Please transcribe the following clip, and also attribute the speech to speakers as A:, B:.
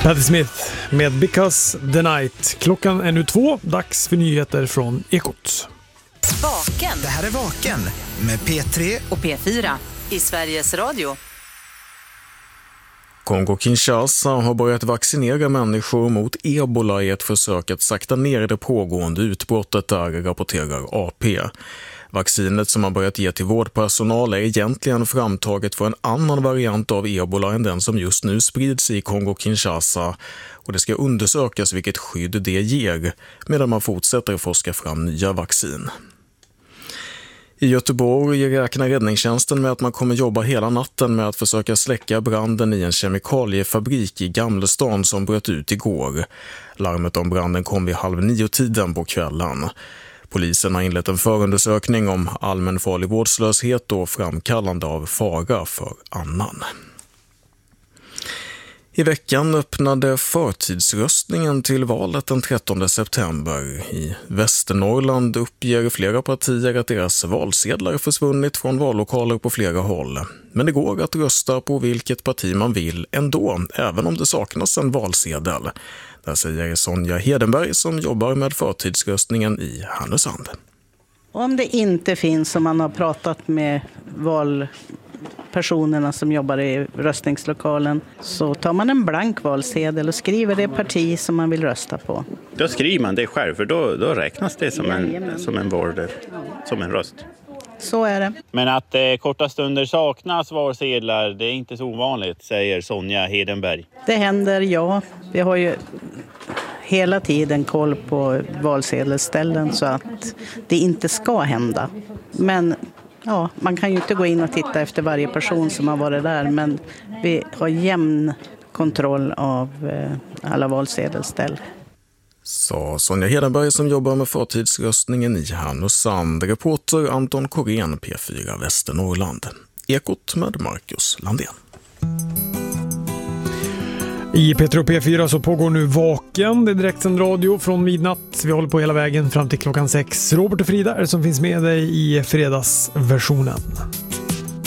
A: Patti Smith med Because the Night. Klockan är nu 2, dags för nyheter från Ekot.
B: Vaken.
C: Det här är Vaken med P3
B: och P4 i Sveriges Radio.
D: Kongo-Kinshasa har börjat vaccinera människor mot ebola i ett försök att sakta ner det pågående utbrottet, där rapporterar AP. Vaccinet som har börjat ge till vårdpersonal är egentligen framtaget för en annan variant av ebola än den som just nu sprids i Kongo-Kinshasa, och det ska undersökas vilket skydd det ger medan man fortsätter forska fram nya vaccin. I Göteborg räknar räddningstjänsten med att man kommer jobba hela natten med att försöka släcka branden i en kemikaliefabrik i Gamlestan som bröt ut igår. Larmet om branden kom vid 8:30 på kvällen. Polisen har inlett en förundersökning om allmänfarlig vårdslöshet och framkallande av fara för annan. I veckan öppnade förtidsröstningen till valet den 13 september. I Västernorrland uppger flera partier att deras valsedlar försvunnit från vallokaler på flera håll. Men det går att rösta på vilket parti man vill ändå, även om det saknas en valsedel. Där säger Sonja Hedenberg som jobbar med förtidsröstningen i Härnösand.
E: Om det inte finns, som man har pratat med valpersonerna som jobbar i röstningslokalen, så tar man en blank valsedel och skriver det parti som man vill rösta på.
F: Då skriver man det själv, för då räknas det som en vård, som en röst.
E: Så är det.
F: Men att korta stunder saknas valsedlar, det är inte så ovanligt, säger Sonja Hedenberg.
E: Det händer, ja. Vi har ju hela tiden koll på valsedelsställen så att det inte ska hända. Men ja, man kan ju inte gå in och titta efter varje person som har varit där, men vi har jämn kontroll av alla valsedelsställ.
D: Sa Sonja Hedenberg som jobbar med förtidsröstningen i Härnösand. Reporter Anton Korén, P4 Västernorrland. Ekot med Marcus Landén.
A: I P3 och P4 så pågår nu Vaken. Det är direktsänd radio från midnatt. Vi håller på hela vägen fram till klockan 6. Robert och Frida är det som finns med dig i fredagsversionen.